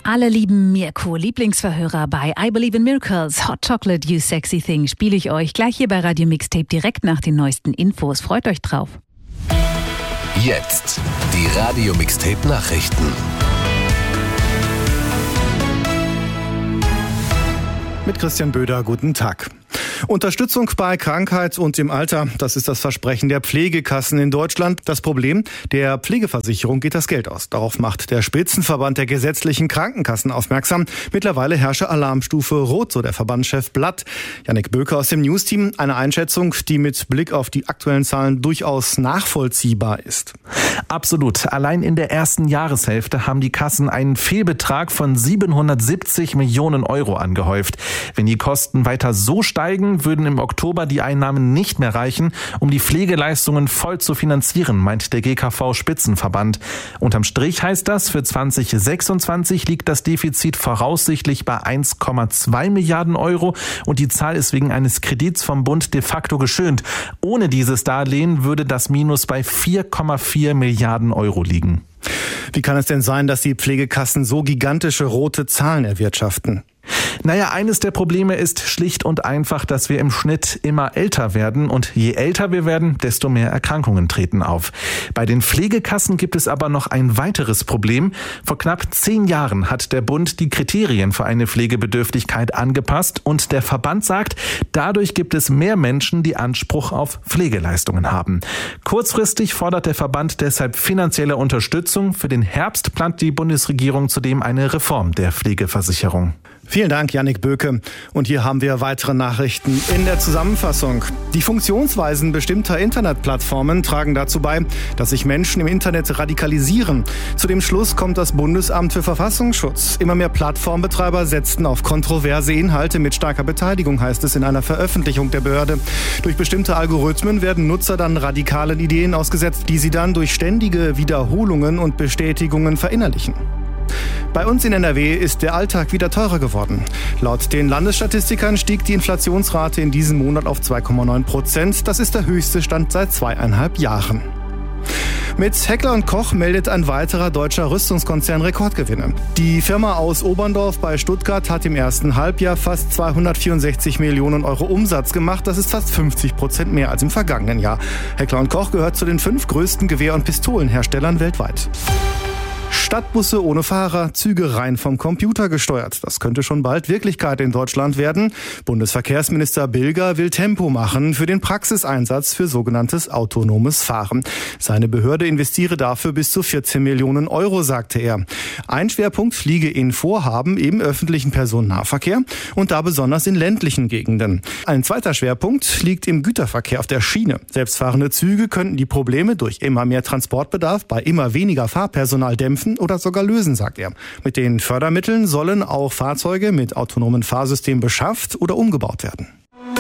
Alle lieben Mirko, Lieblingsverhörer bei I Believe in Miracles, Hot Chocolate, You Sexy Thing, spiele ich euch gleich hier bei Radio Mixtape direkt nach den neuesten Infos. Freut euch drauf. Jetzt die Radio Mixtape Nachrichten. Mit Christian Böder, guten Tag. Unterstützung bei Krankheit und im Alter, das ist das Versprechen der Pflegekassen in Deutschland. Das Problem, der Pflegeversicherung geht das Geld aus. Darauf macht der Spitzenverband der gesetzlichen Krankenkassen aufmerksam. Mittlerweile herrsche Alarmstufe Rot, so der Verbandschef Blatt. Jannik Böke aus dem News-Team, eine Einschätzung, die mit Blick auf die aktuellen Zahlen durchaus nachvollziehbar ist. Absolut. Allein in der ersten Jahreshälfte haben die Kassen einen Fehlbetrag von 770 Millionen Euro angehäuft. Wenn die Kosten weiter so steigen, würden im Oktober die Einnahmen nicht mehr reichen, um die Pflegeleistungen voll zu finanzieren, meint der GKV-Spitzenverband. Unterm Strich heißt das, für 2026 liegt das Defizit voraussichtlich bei 1,2 Milliarden Euro und die Zahl ist wegen eines Kredits vom Bund de facto geschönt. Ohne dieses Darlehen würde das Minus bei 4,4 Milliarden Euro liegen. Wie kann es denn sein, dass die Pflegekassen so gigantische rote Zahlen erwirtschaften? Naja, eines der Probleme ist schlicht und einfach, dass wir im Schnitt immer älter werden und je älter wir werden, desto mehr Erkrankungen treten auf. Bei den Pflegekassen gibt es aber noch ein weiteres Problem. Vor knapp 10 Jahren hat der Bund die Kriterien für eine Pflegebedürftigkeit angepasst und der Verband sagt, dadurch gibt es mehr Menschen, die Anspruch auf Pflegeleistungen haben. Kurzfristig fordert der Verband deshalb finanzielle Unterstützung. Für den Herbst plant die Bundesregierung zudem eine Reform der Pflegeversicherung. Vielen Dank, Jannik Böke. Und hier haben wir weitere Nachrichten in der Zusammenfassung. Die Funktionsweisen bestimmter Internetplattformen tragen dazu bei, dass sich Menschen im Internet radikalisieren. Zu dem Schluss kommt das Bundesamt für Verfassungsschutz. Immer mehr Plattformbetreiber setzten auf kontroverse Inhalte mit starker Beteiligung, heißt es in einer Veröffentlichung der Behörde. Durch bestimmte Algorithmen werden Nutzer dann radikalen Ideen ausgesetzt, die sie dann durch ständige Wiederholungen und Bestätigungen verinnerlichen. Bei uns in NRW ist der Alltag wieder teurer geworden. Laut den Landesstatistikern stieg die Inflationsrate in diesem Monat auf 2,9%. Das ist der höchste Stand seit 2,5 Jahren. Mit Heckler & Koch meldet ein weiterer deutscher Rüstungskonzern Rekordgewinne. Die Firma aus Oberndorf bei Stuttgart hat im ersten Halbjahr fast 264 Millionen Euro Umsatz gemacht. Das ist fast 50% mehr als im vergangenen Jahr. Heckler & Koch gehört zu den 5 größten Gewehr- und Pistolenherstellern weltweit. Stadtbusse ohne Fahrer, Züge rein vom Computer gesteuert. Das könnte schon bald Wirklichkeit in Deutschland werden. Bundesverkehrsminister Bilger will Tempo machen für den Praxiseinsatz für sogenanntes autonomes Fahren. Seine Behörde investiere dafür bis zu 14 Millionen Euro, sagte er. Ein Schwerpunkt liege in Vorhaben im öffentlichen Personennahverkehr und da besonders in ländlichen Gegenden. Ein zweiter Schwerpunkt liegt im Güterverkehr auf der Schiene. Selbstfahrende Züge könnten die Probleme durch immer mehr Transportbedarf bei immer weniger Fahrpersonal dämpfen oder sogar lösen, sagt er. Mit den Fördermitteln sollen auch Fahrzeuge mit autonomen Fahrsystemen beschafft oder umgebaut werden.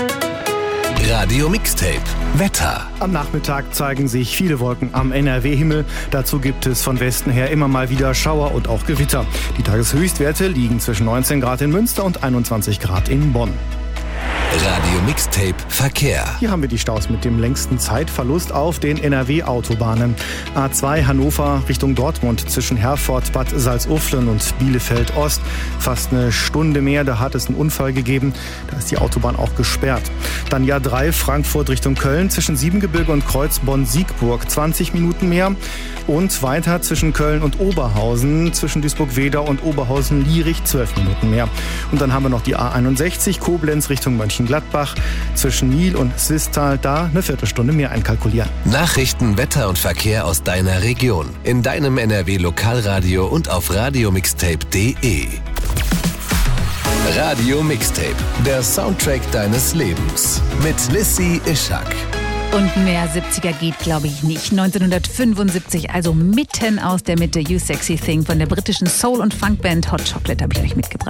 Radio Mixtape Wetter. Am Nachmittag zeigen sich viele Wolken am NRW-Himmel. Dazu gibt es von Westen her immer mal wieder Schauer und auch Gewitter. Die Tageshöchstwerte liegen zwischen 19 Grad in Münster und 21 Grad in Bonn. Radio Mixtape Verkehr. Hier haben wir die Staus mit dem längsten Zeitverlust auf den NRW-Autobahnen. A2 Hannover Richtung Dortmund zwischen Herford, Bad Salzuflen und Bielefeld Ost. Fast eine Stunde mehr, da hat es einen Unfall gegeben. Da ist die Autobahn auch gesperrt. Dann A3 Frankfurt Richtung Köln zwischen Siebengebirge und Kreuz Bonn-Siegburg 20 Minuten mehr. Und weiter zwischen Köln und Oberhausen, zwischen Duisburg-Wedau und Oberhausen-Lierich 12 Minuten mehr. Und dann haben wir noch die A61 Koblenz Richtung Mönchengladbach, zwischen Nil und Swisttal, da eine Viertelstunde mehr einkalkulieren. Nachrichten, Wetter und Verkehr aus deiner Region, in deinem NRW-Lokalradio und auf radiomixtape.de. Radio Mixtape, der Soundtrack deines Lebens mit Lissy Ischak. Und mehr 70er geht, glaube ich, nicht. 1975, also mitten aus der Mitte, You Sexy Thing von der britischen Soul- und Funkband Hot Chocolate habe ich euch mitgebracht.